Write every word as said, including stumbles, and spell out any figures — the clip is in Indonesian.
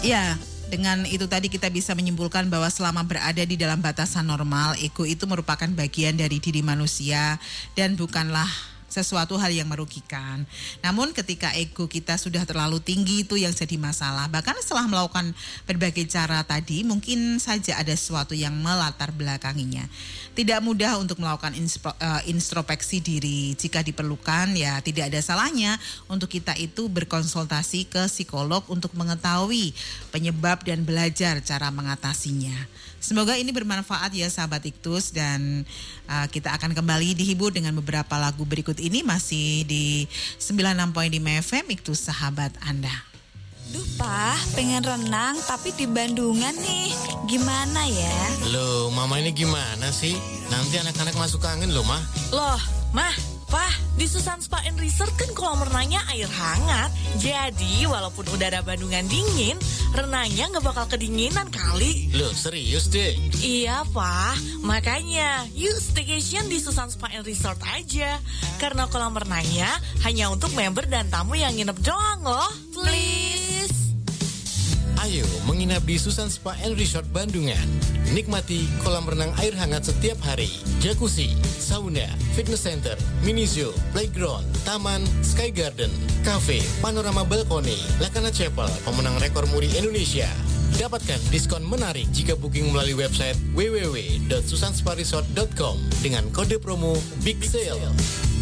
Ya, dengan itu tadi kita bisa menyimpulkan bahwa selama berada di dalam batasan normal, ego itu merupakan bagian dari diri manusia dan bukanlah sesuatu hal yang merugikan. Namun ketika ego kita sudah terlalu tinggi, itu yang jadi masalah. Bahkan setelah melakukan berbagai cara tadi, mungkin saja ada sesuatu yang melatar belakanginya. Tidak mudah untuk melakukan inspro, uh, introspeksi diri. Jika diperlukan, ya tidak ada salahnya untuk kita itu berkonsultasi ke psikolog untuk mengetahui penyebab dan belajar cara mengatasinya. Semoga ini bermanfaat ya sahabat Iktus, dan uh, kita akan kembali dihibur dengan beberapa lagu berikut ini masih di sembilan puluh enam koma lima F M Iktus sahabat Anda. Duh Pak, pengen renang tapi di Bandungan nih, gimana ya? Loh, Mama ini gimana sih? Nanti anak-anak masuk angin loh, Mah. Loh, Mah, Pak, di Susan Spa and Resort kan kolam renangnya air hangat. Jadi walaupun udara Bandungan dingin, renangnya nggak bakal kedinginan kali. Loh, serius deh? Iya, Pak. Makanya, yuk staycation di Susan Spa and Resort aja. Karena kolam renangnya hanya untuk member dan tamu yang nginep doang loh. Please. Ayo menginap di Susan Spa and Resort Bandungan. Nikmati kolam renang air hangat setiap hari, jacuzzi, sauna, fitness center, mini zoo, playground, taman, sky garden, cafe, panorama balkoni, Lakana Chapel, pemenang rekor muri Indonesia. Dapatkan diskon menarik jika booking melalui website w w w dot susansparesort dot com dengan kode promo Big Sale.